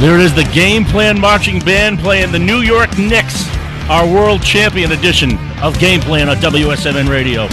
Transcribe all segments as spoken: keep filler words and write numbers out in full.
There it is, the Game Plan Marching Band playing the New York Knicks, our world champion edition of Game Plan on W S M N Radio.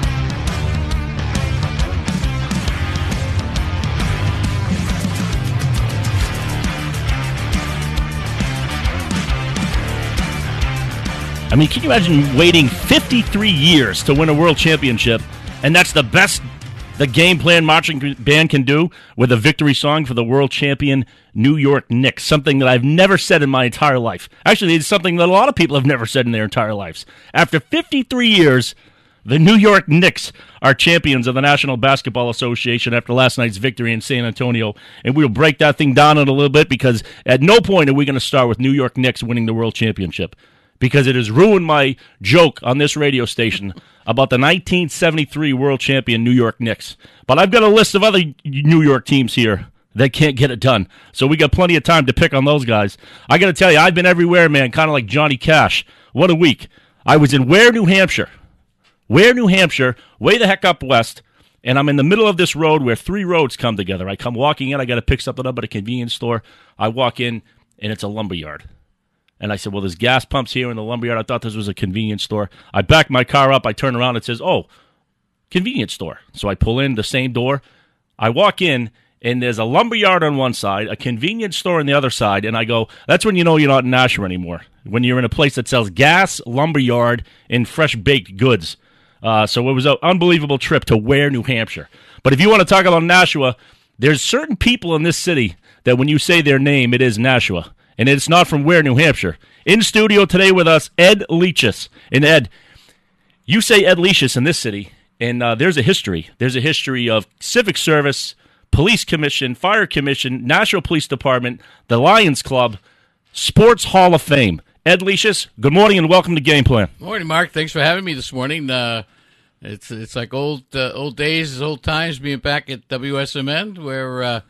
I mean, can you imagine waiting fifty-three years to win a world championship, and that's the best the Game Plan Marching Band can do with a victory song for the world champion New York Knicks, something that I've never said in my entire life. Actually, it's something that a lot of people have never said in their entire lives. After fifty-three years, the New York Knicks are champions of the National Basketball Association after last night's victory in San Antonio, and we'll break that thing down in a little bit because at no point are we going to start with New York Knicks winning the world championship, because it has ruined my joke on this radio station about the nineteen seventy-three world champion New York Knicks. But I've got a list of other New York teams here that can't get it done, so we got plenty of time to pick on those guys. I got to tell you, I've been everywhere, man, kind of like Johnny Cash. What a week. I was in Ware, New Hampshire. Ware, New Hampshire, way the heck up west, and I'm in the middle of this road where three roads come together. I come walking in, I got to pick something up at a convenience store. I walk in, and it's a lumber yard. And I said, well, there's gas pumps here in the lumberyard. I thought this was a convenience store. I back my car up. I turn around. It says, oh, convenience store. So I pull in the same door. I walk in, and there's a lumberyard on one side, a convenience store on the other side. And I go, that's when you know you're not in Nashua anymore, when you're in a place that sells gas, lumberyard, and fresh-baked goods. Uh, so it was an unbelievable trip to Ware, New Hampshire. But if you want to talk about Nashua, there's certain people in this city that when you say their name, it is Nashua. And it's not from Ware, New Hampshire. In studio today with us, Ed Leachis. And Ed, you say Ed Leachis in this city, and uh, there's a history. There's a history of civic service, police commission, fire commission, National Police Department, the Lions Club, Sports Hall of Fame. Ed Leachis, good morning and welcome to Game Plan. Morning, Mark. Thanks for having me this morning. Uh, it's it's like old uh, old days, old times being back at W S M N, where Uh,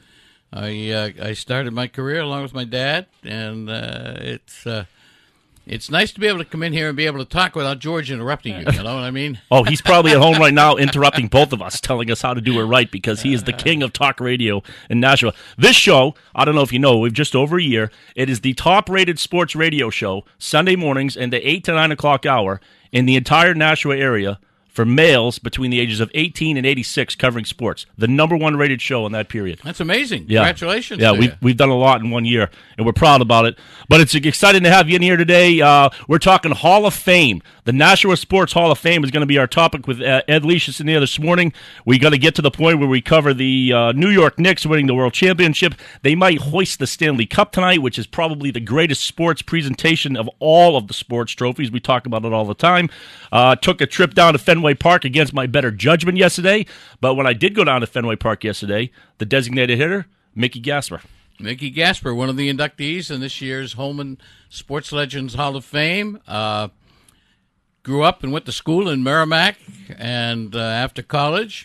I uh, I started my career along with my dad, and uh, it's uh, it's nice to be able to come in here and be able to talk without George interrupting you. You know what I mean? Oh, he's probably at home right now interrupting both of us, telling us how to do it right, because he is the king of talk radio in Nashua. This show, I don't know if you know, we've just over a year. It is the top-rated sports radio show Sunday mornings in the eight to nine o'clock hour in the entire Nashua area for males between the ages of eighteen and eighty-six covering sports. The number one rated show in that period. That's amazing. Yeah. Congratulations. Yeah, we've, we've done a lot in one year, and we're proud about it. But it's exciting to have you in here today. Uh, we're talking Hall of Fame. The Nashua Sports Hall of Fame is going to be our topic with uh, Ed Leachis in here this morning. We got to get to the point where we cover the uh, New York Knicks winning the World Championship. They might hoist the Stanley Cup tonight, which is probably the greatest sports presentation of all of the sports trophies. We talk about it all the time. Uh, took a trip down to Fenway Park against my better judgment yesterday, but when I did go down to Fenway Park yesterday, the designated hitter, Mickey Gasper. Mickey Gasper, one of the inductees in this year's Holman Sports Legends Hall of Fame. Uh, grew up and went to school in Merrimack, and uh, after college,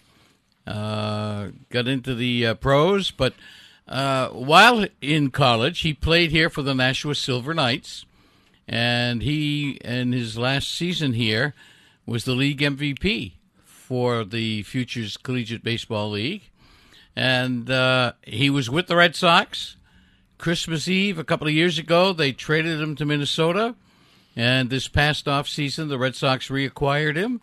uh, got into the uh, pros. But uh, while in college, he played here for the Nashua Silver Knights, and he, in his last season here, was the league M V P for the Futures Collegiate Baseball League. And uh, he was with the Red Sox. Christmas Eve, a couple of years ago, they traded him to Minnesota. And this past offseason, the Red Sox reacquired him.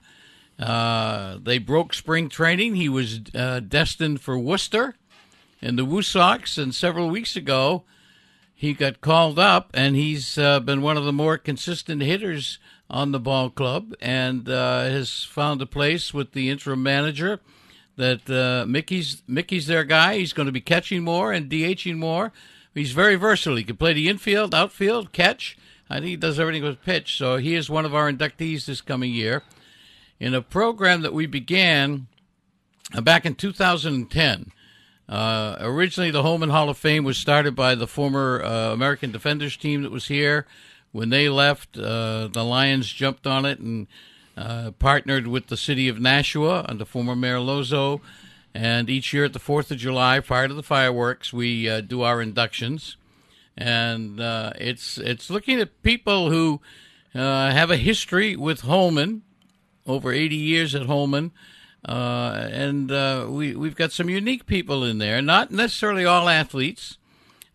Uh, they broke spring training. He was uh, destined for Worcester and the Woo Sox. And several weeks ago, he got called up, and he's uh, been one of the more consistent hitters on the ball club, and uh, has found a place with the interim manager that uh, Mickey's Mickey's their guy. He's going to be catching more and DHing more. He's very versatile. He can play the infield, outfield, catch. I think he does everything with pitch. So he is one of our inductees this coming year in a program that we began uh, back in two thousand ten. Uh, originally, the Holman Hall of Fame was started by the former uh, American Defenders team that was here. When they left, uh, the Lions jumped on it and uh, partnered with the city of Nashua under former Mayor Lozo. And each year at the fourth of July, prior to the fireworks, we uh, do our inductions. And uh, it's it's looking at people who uh, have a history with Holman, over eighty years at Holman. Uh, and uh, we, we've got some unique people in there, not necessarily all athletes.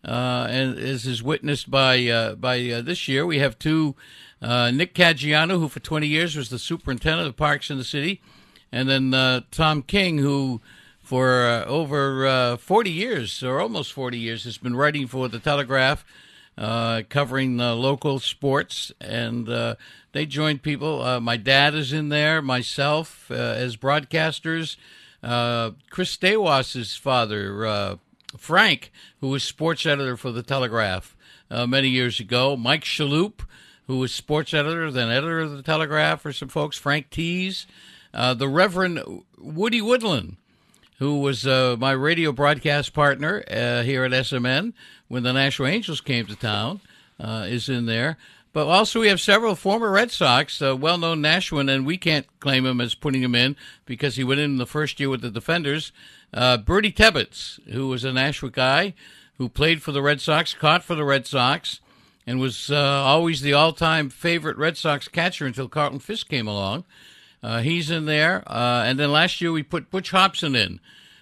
uh, and as is witnessed by uh, by uh, this year. We have two, uh, Nick Caggiano, who for twenty years was the superintendent of parks in the city, and then uh, Tom King, who for uh, over uh, forty years, or almost forty years, has been writing for the Telegraph, uh, covering uh, local sports, and uh, they joined people. Uh, my dad is in there, myself uh, as broadcasters, uh, Chris Stewas's father, uh, Frank, who was sports editor for the Telegraph uh, many years ago, Mike Shalhoub, who was sports editor, then editor of the Telegraph for some folks, Frank Tees, uh, the Reverend Woody Woodland, who was uh, my radio broadcast partner uh, here at S M N when the Nashua Angels came to town, uh, is in there. But also we have several former Red Sox, uh, well-known Nashuan, and we can't claim him as putting him in because he went in the first year with the Defenders. Uh, Bertie Tebbetts, who was a Nashua guy who played for the Red Sox, caught for the Red Sox, and was uh, always the all-time favorite Red Sox catcher until Carlton Fisk came along. Uh, he's in there. Uh, and then last year we put Butch Hobson in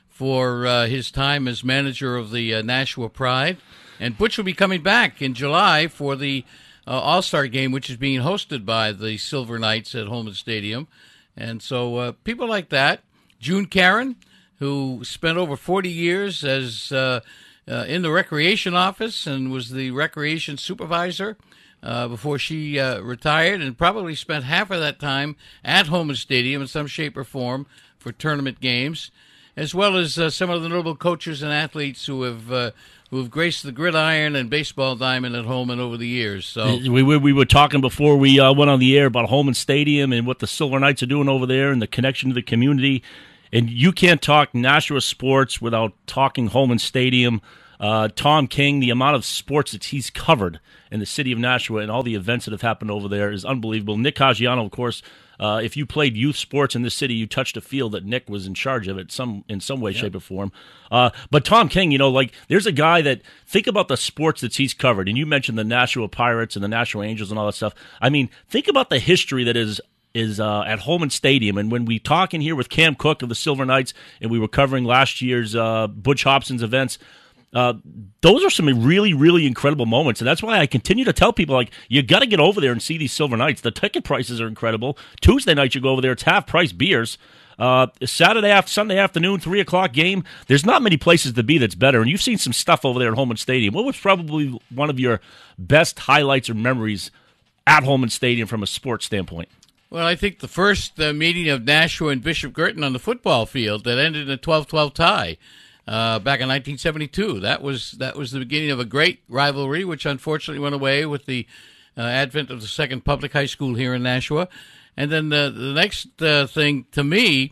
for uh, his time as manager of the uh, Nashua Pride. And Butch will be coming back in July for the uh, All-Star game, which is being hosted by the Silver Knights at Holman Stadium. And so uh, people like that. June Caron, who spent over forty years as uh, uh, in the recreation office and was the recreation supervisor Uh, before she uh, retired, and probably spent half of that time at Holman Stadium in some shape or form for tournament games, as well as uh, some of the notable coaches and athletes who have uh, who have graced the gridiron and baseball diamond at Holman over the years. So we we, we were talking before we uh, went on the air about Holman Stadium and what the Silver Knights are doing over there and the connection to the community. And you can't talk Nashua sports without talking Holman Stadium. Uh, Tom King, the amount of sports that he's covered in the city of Nashua and all the events that have happened over there is unbelievable. Nick Caggiano, of course, uh, if you played youth sports in this city, you touched a field that Nick was in charge of it some in some way, yep. shape, or form. Uh, but Tom King, you know, like there's a guy that, think about the sports that he's covered. And you mentioned the Nashua Pirates and the Nashua Angels and all that stuff. I mean, think about the history that is is uh, at Holman Stadium. And when we talk in here with Cam Cook of the Silver Knights, and we were covering last year's uh, Butch Hobson's events, Uh, those are some really, really incredible moments, and that's why I continue to tell people, like, you got to get over there and see these Silver Knights. The ticket prices are incredible. Tuesday night you go over there, it's half-price beers. Uh, Saturday after Sunday afternoon, three o'clock game. There's not many places to be that's better, and you've seen some stuff over there at Holman Stadium. What was probably one of your best highlights or memories at Holman Stadium from a sports standpoint? Well, I think the first uh, meeting of Nashua and Bishop Girton on the football field that ended in a twelve twelve tie. Uh, back in nineteen seventy-two, that was that was the beginning of a great rivalry, which unfortunately went away with the uh, advent of the second public high school here in Nashua. And then the, the next uh, thing to me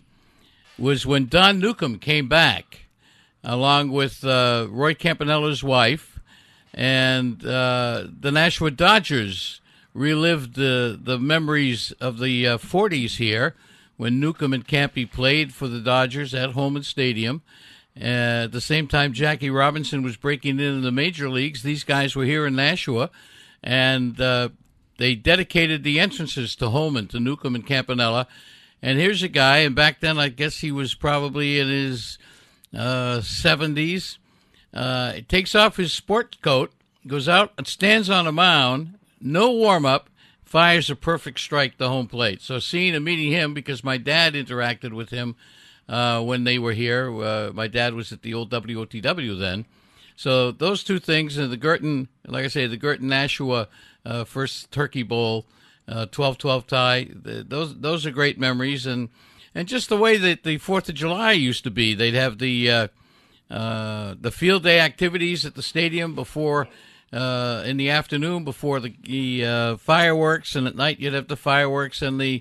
was when Don Newcomb came back, along with uh, Roy Campanella's wife, and uh, the Nashua Dodgers relived the the memories of the uh, forties here when Newcomb and Campy played for the Dodgers at Holman Stadium. Uh, at the same time, Jackie Robinson was breaking into the major leagues. These guys were here in Nashua, and uh, they dedicated the entrances to Holman, to Newcomb and Campanella. And here's a guy, and back then I guess he was probably in his uh, seventies. Uh, he takes off his sport coat, goes out and stands on a mound, no warm-up, fires a perfect strike to home plate. So seeing and meeting him, because my dad interacted with him Uh, when they were here. Uh, my dad was at the old W O T W then. So those two things, and the Girton, like I say, the Girton Nashua uh, first Turkey Bowl, uh, twelve twelve tie, the, those those are great memories. And, and just the way that the fourth of July used to be. They'd have the uh, uh, the field day activities at the stadium before, uh, in the afternoon, before the, the uh, fireworks, and at night you'd have the fireworks and the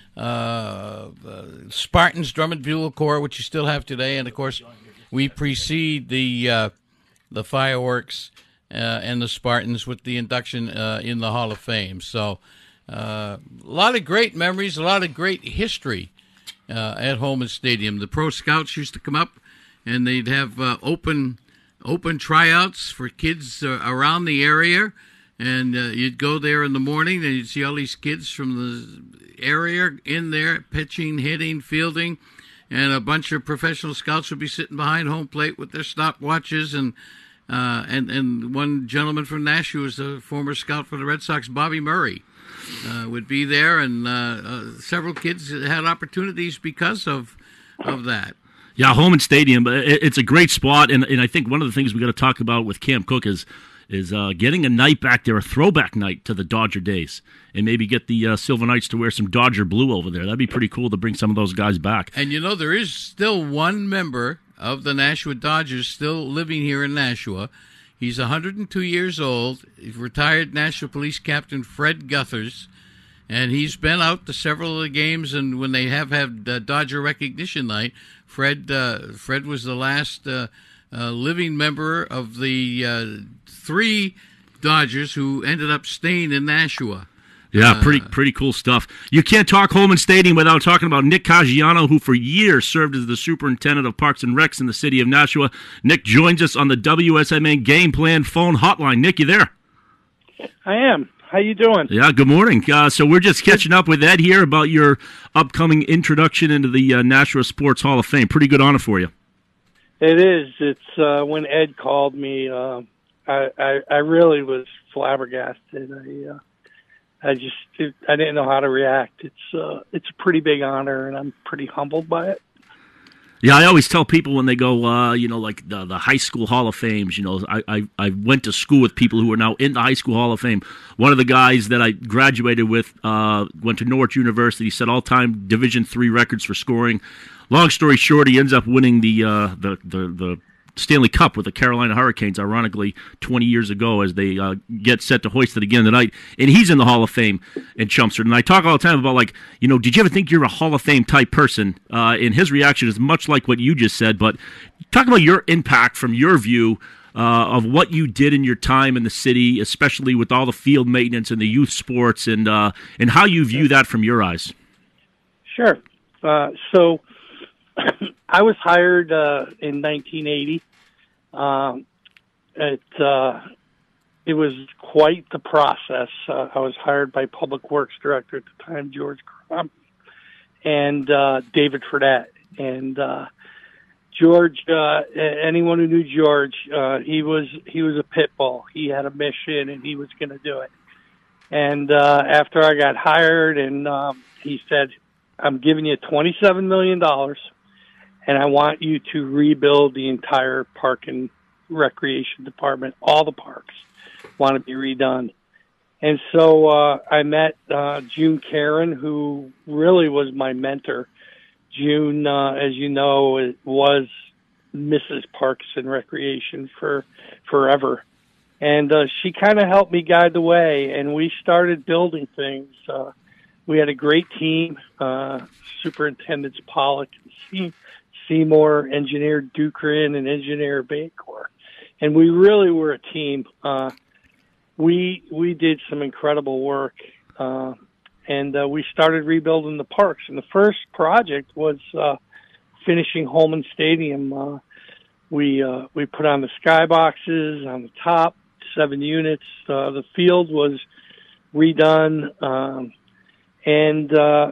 Uh, uh, Spartans Drum and Bugle Corps, which you still have today, and of course we precede the uh, the fireworks uh, and the Spartans with the induction uh, in the Hall of Fame. So uh, a lot of great memories, a lot of great history uh, at Holman Stadium. The pro scouts used to come up, and they'd have uh, open open tryouts for kids uh, around the area. And uh, you'd go there in the morning, and you'd see all these kids from the area in there, pitching, hitting, fielding, and a bunch of professional scouts would be sitting behind home plate with their stopwatches and Uh, and, and one gentleman from Nashua is a former scout for the Red Sox, Bobby Murray, uh, would be there. And uh, uh, several kids had opportunities because of of that. Yeah, Holman Stadium, it's a great spot. And, and I think one of the things we got to talk about with Cam Cook is is uh, getting a night back there, a throwback night to the Dodger days, and maybe get the uh, Silver Knights to wear some Dodger blue over there. That'd be pretty cool to bring some of those guys back. And, you know, there is still one member of the Nashua Dodgers still living here in Nashua. He's one hundred two years old. He's retired Nashua Police Captain Fred Guthers, and he's been out to several of the games, and when they have had uh, Dodger Recognition Night, Fred uh, Fred was the last uh, uh, living member of the uh, three Dodgers who ended up staying in Nashua. Yeah, pretty pretty cool stuff. You can't talk Holman Stadium without talking about Nick Caggiano, who for years served as the superintendent of Parks and Recs in the city of Nashua. Nick joins us on the W S M N Game Plan phone hotline. Nick, you there? I am. How you doing? Yeah, good morning. Uh, so we're just catching up with Ed here about your upcoming introduction into the uh, Nashua Sports Hall of Fame. Pretty good honor for you. It is. It's uh, when Ed called me, uh, I, I I really was flabbergasted. I uh, I just it, I didn't know how to react. It's uh, it's a pretty big honor, and I'm pretty humbled by it. Yeah, I always tell people when they go, uh, you know, like the the high school Hall of Fames, you know, I, I, I went to school with people who are now in the high school Hall of Fame. One of the guys that I graduated with uh, went to Norwich University, set all-time Division three records for scoring. Long story short, he ends up winning the uh, the, the the Stanley Cup with the Carolina Hurricanes, ironically, twenty years ago as they uh, get set to hoist it again tonight. And he's in the Hall of Fame in Chelmsford. And I talk all the time about, like, you know, did you ever think you're a Hall of Fame type person? Uh, and his reaction is much like what you just said. But talk about your impact from your view uh, of what you did in your time in the city, especially with all the field maintenance and the youth sports, and, uh, and how you view that from your eyes. Sure. Uh, so... I was hired uh, in nineteen eighty. Um, it uh, it was quite the process. Uh, I was hired by Public Works Director at the time, George Crump, and uh, David Fredette. And uh, George, uh, anyone who knew George, uh, he was he was a pit bull. He had a mission, and he was going to do it. And uh, after I got hired, and um, he said, "I'm giving you twenty-seven million dollars. And I want you to rebuild the entire park and recreation department. All the parks want to be redone." And so uh, I met uh, June Karen, who really was my mentor. June, uh, as you know, was Missus Parks and Recreation for forever. And uh, she kind of helped me guide the way, and we started building things. Uh, we had a great team, uh, Superintendents Pollock and C. Seymour, Engineer Dukrin, and Engineer Bacor. And we really were a team. Uh, we we did some incredible work, uh, and uh, we started rebuilding the parks. And the first project was uh, finishing Holman Stadium. Uh, we uh, we put on the skyboxes on the top, seven units. Uh, the field was redone, um, and uh,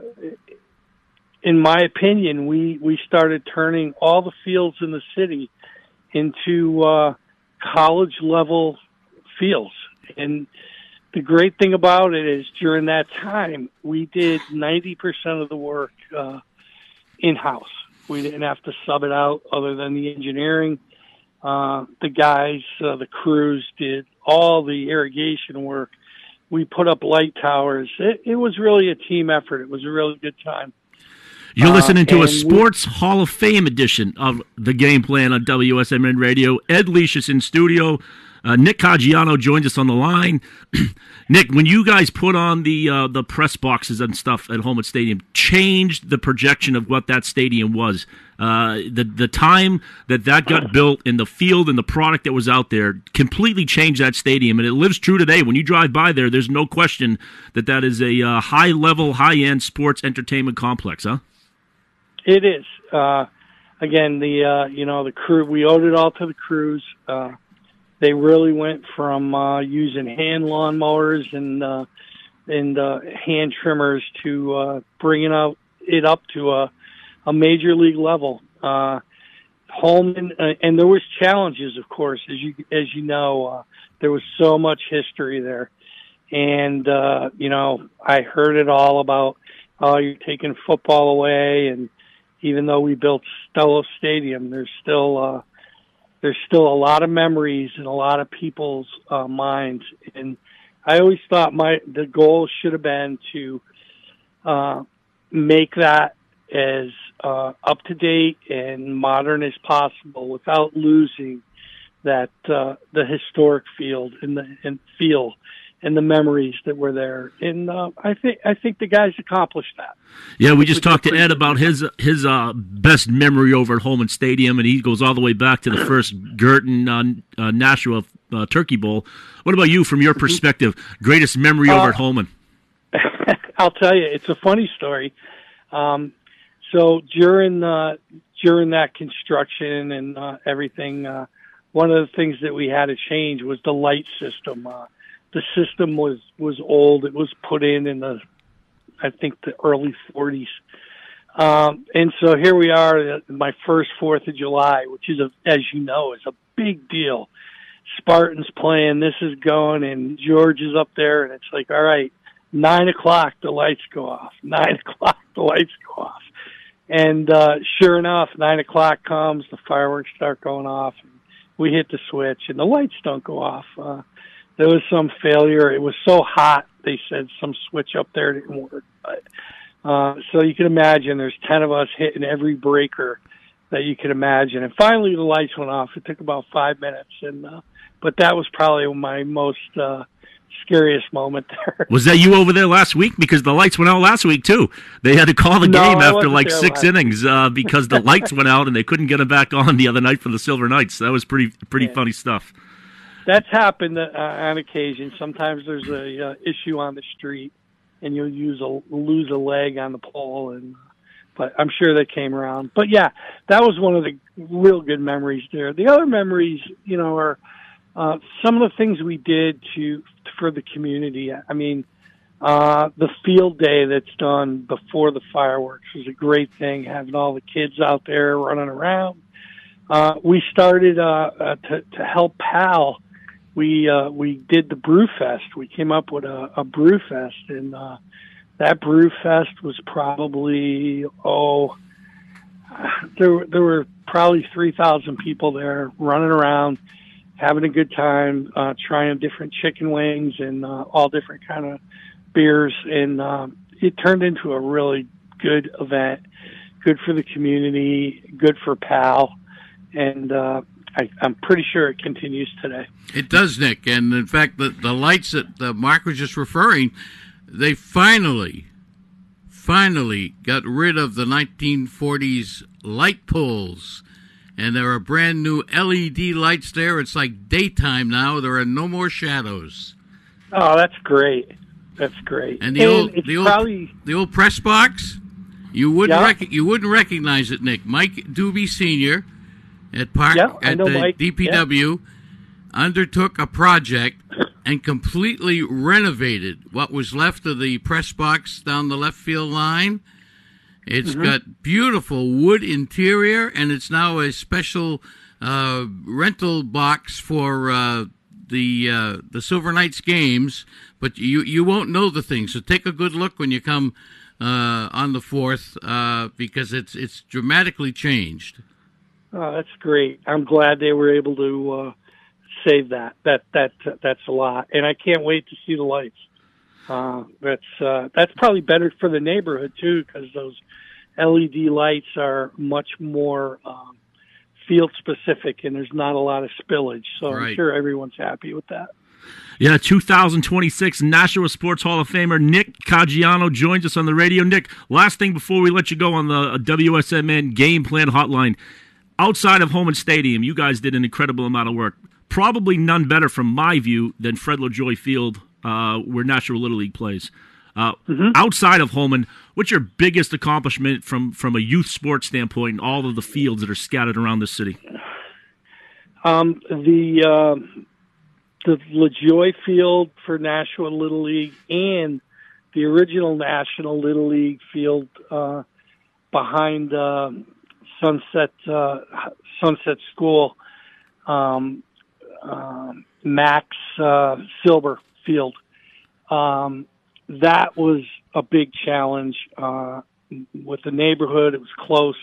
in my opinion, we, we started turning all the fields in the city into uh, college-level fields. And the great thing about it is during that time, we did ninety percent of the work uh, in-house. We didn't have to sub it out other than the engineering. Uh, the guys, uh, the crews did all the irrigation work. We put up light towers. It, it was really a team effort. It was a really good time. You're listening to uh, a Sports we, Hall of Fame edition of The Game Plan on W S M N Radio. Ed Leash is in studio. Uh, Nick Caggiano joins us on the line. Nick, when you guys put on the uh, the press boxes and stuff at Holman Stadium, changed the projection of what that stadium was. Uh, the the time that that got built in the field and the product that was out there completely changed that stadium, and it lives true today. When you drive by there, there's no question that that is a uh, high-level, high-end sports entertainment complex, huh? It is. Uh, again, the uh, you know the crew. We owed it all to the crews. Uh, they really went from uh, using hand lawnmowers and uh, and uh, hand trimmers to uh, bringing out it up to a, a major league level. Uh, Holman, uh, and there was challenges, of course, as you as you know, uh, there was so much history there, and uh, you know, I heard it all about, oh, you're taking football away, and even though we built Stello Stadium, there's still uh, there's still a lot of memories in a lot of people's uh, minds, and I always thought my the goal should have been to uh, make that as uh, up to date and modern as possible without losing that uh, the historic field and the and feel and the memories that were there. And uh, I think I think the guys accomplished that. Yeah, we just talked to Ed about his his uh, best memory over at Holman Stadium, and he goes all the way back to the first Girton uh, uh, Nashua uh, Turkey Bowl. What about you, from your perspective? Greatest memory uh, over at Holman? I'll tell you, it's a funny story. Um, so during uh, during that construction and uh, everything, uh, one of the things that we had to change was the light system. Uh, the system was was old. It was put in in the, I think, the early forties. Um, and so here we are, my first Fourth of July, which is, a, as you know, is a big deal. Spartans playing, this is going, and George is up there, and it's like, all right, nine o'clock, the lights go off. Nine o'clock, the lights go off. And uh, sure enough, nine o'clock comes, the fireworks start going off, and we hit the switch, and the lights don't go off. Uh, there was some failure. It was so hot, they said some switch up there didn't work. But, uh, so you can imagine there's ten of us hitting every breaker that you can imagine. And finally the lights went off. It took about five minutes. and uh, But that was probably my most uh, scariest moment there. Was that you over there last week? Because the lights went out last week, too. They had to call the no, game I after like six last innings uh, because the lights went out and they couldn't get them back on the other night for the Silver Knights. That was pretty pretty yeah. funny stuff. That's happened uh, on occasion. Sometimes there's a uh, issue on the street, and you'll use a lose a leg on the pole, and but I'm sure they came around. But yeah, that was one of the real good memories there. The other memories, you know, are uh, some of the things we did to for the community. I mean, uh, the field day that's done before the fireworks was a great thing. Having all the kids out there running around. Uh, we started uh, uh, to to help Pal. We uh, we did the Brew Fest. We came up with a, a Brew Fest, and uh, that Brew Fest was probably oh, there there were probably three thousand people there running around, having a good time, uh, trying different chicken wings and uh, all different kind of beers, and um, it turned into a really good event, good for the community, good for Pal, and. Uh, I, I'm pretty sure it continues today. It does, Nick. And in fact, the, the lights that uh, Mark was just referring, they finally, finally got rid of the nineteen forties light poles. And there are brand new L E D lights there. It's like daytime now. There are no more shadows. Oh, that's great. That's great. And the and old, it's the old, probably... the old press box, you wouldn't, yeah. rec- you wouldn't recognize it, Nick. Mike Doobie Senior at Park yeah, at the Mike. D P W yeah. undertook a project and completely renovated what was left of the press box down the left field line. It's mm-hmm. got beautiful wood interior, and it's now a special uh, rental box for uh, the uh, the Silver Knights games. But you you won't know the thing, so take a good look when you come uh, on the fourth uh, because it's it's dramatically changed. Oh, that's great. I'm glad they were able to uh, save that. That that that's a lot, and I can't wait to see the lights. Uh, that's uh, that's probably better for the neighborhood too, because those L E D lights are much more um, field specific, and there's not a lot of spillage. So right. I'm sure everyone's happy with that. Yeah, two thousand twenty-six Nashua Sports Hall of Famer Nick Caggiano joins us on the radio. Nick, last thing before we let you go on the W S M N Game Plan Hotline. Outside of Holman Stadium, you guys did an incredible amount of work. Probably none better, from my view, than Fred LaJoie Field, uh, where Nashua Little League plays. Uh, mm-hmm. Outside of Holman, what's your biggest accomplishment from, from a youth sports standpoint in all of the fields that are scattered around the city? Um, the uh, the LaJoie Field for Nashua Little League and the original National Little League field uh, behind... Uh, Sunset uh, Sunset School, um, uh, Max uh, Silber Field. Um, that was a big challenge uh, with the neighborhood. It was close.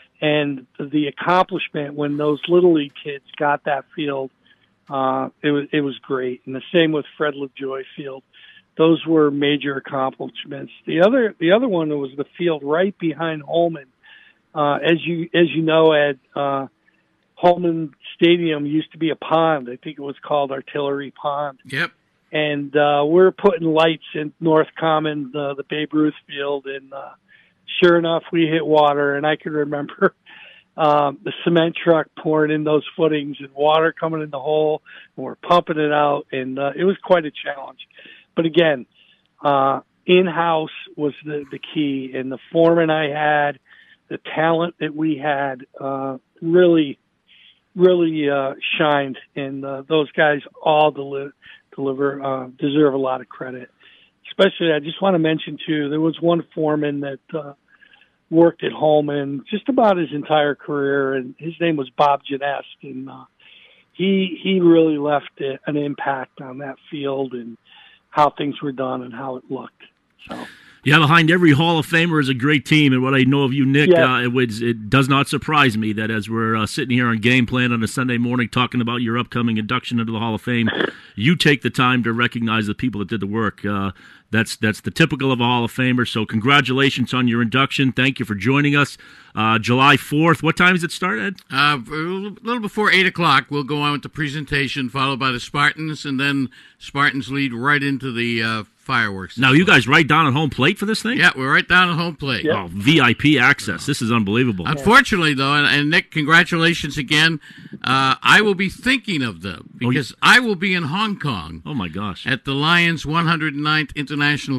And the accomplishment when those Little League kids got that field, uh, it was it was great. And the same with Fred LaJoy Field. Those were major accomplishments. The other the other one was the field right behind Holman. Uh, as you as you know, Ed, uh, Holman Stadium used to be a pond. I think it was called Artillery Pond. Yep. And uh, we're putting lights in North Common, the, the Babe Ruth Field, and uh, sure enough, we hit water. And I can remember um, the cement truck pouring in those footings and water coming in the hole, and we're pumping it out, and uh, it was quite a challenge. But again, uh, in-house was the, the key, and the foreman I had, the talent that we had, uh, really, really uh, shined, and uh, those guys all deli- deliver uh, deserve a lot of credit. Especially, I just want to mention too, there was one foreman that uh, worked at Holman just about his entire career, and his name was Bob Genest, and uh, he he really left a, an impact on that field and how things were done and how it looked. So. Yeah, behind every Hall of Famer is a great team, and what I know of you, Nick, yeah. uh, it, was, it does not surprise me that as we're uh, sitting here on Game Plan on a Sunday morning talking about your upcoming induction into the Hall of Fame, you take the time to recognize the people that did the work. Uh, that's that's the typical of a Hall of Famer, so congratulations on your induction. Thank you for joining us. Uh, July fourth, what time does it start, Ed? Uh, a little before eight o'clock, we'll go on with the presentation, followed by the Spartans, and then Spartans lead right into the uh, fireworks. Now, you guys right down at home plate for this thing? Yeah, we're right down at home plate. Yeah. Oh, V I P access. This is unbelievable. Unfortunately, though, and, and Nick, congratulations again. Uh, I will be thinking of them because oh, I will be in Hong Kong. Oh, my gosh. At the Lions one hundred ninth International